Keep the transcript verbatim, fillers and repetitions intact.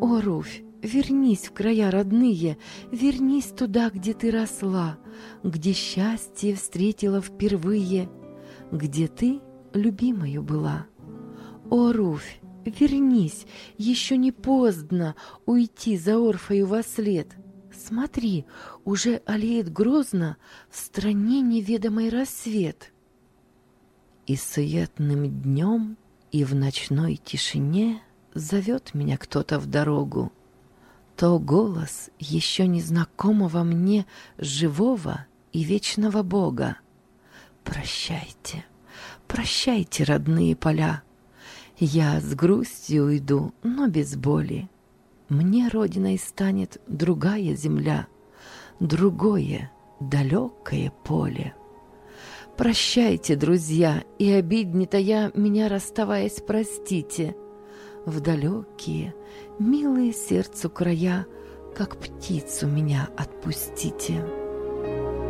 О, Руфь, вернись в края родные, вернись туда, где ты росла, где счастье встретила впервые, где ты любимою была. О, Руфь, вернись, еще не поздно уйти за Орфою вослед. Смотри, уже алеет грозно в стране неведомый рассвет. И суетным днем, и в ночной тишине зовет меня кто-то в дорогу. То голос еще незнакомого мне живого и вечного Бога. Прощайте, прощайте, родные поля. Я с грустью уйду, но без боли. Мне родиной станет другая земля, другое далекое поле. Прощайте, друзья, и обидне-то я, меня расставаясь, простите. В далекие, милые сердцу края, как птицу меня отпустите.